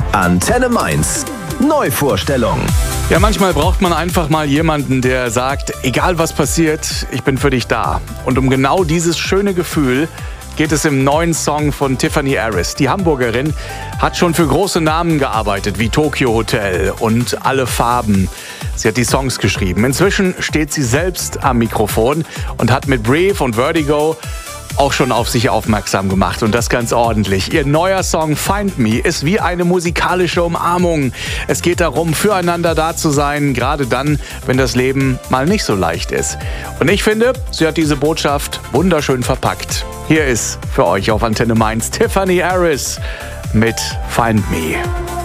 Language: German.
Antenne Mainz. Neuvorstellung. Ja, manchmal braucht man einfach mal jemanden, der sagt, egal was passiert, ich bin für dich da. Und um genau dieses schöne Gefühl geht es im neuen Song von Tiffany Harris. Die Hamburgerin hat schon für große Namen gearbeitet, wie Tokyo Hotel und Alle Farben. Sie hat die Songs geschrieben. Inzwischen steht sie selbst am Mikrofon und hat mit Brave und Vertigo auch schon auf sich aufmerksam gemacht, und das ganz ordentlich. Ihr neuer Song Find Me ist wie eine musikalische Umarmung. Es geht darum, füreinander da zu sein, gerade dann, wenn das Leben mal nicht so leicht ist. Und ich finde, sie hat diese Botschaft wunderschön verpackt. Hier ist für euch auf Antenne Mainz Tiffany Harris mit Find Me.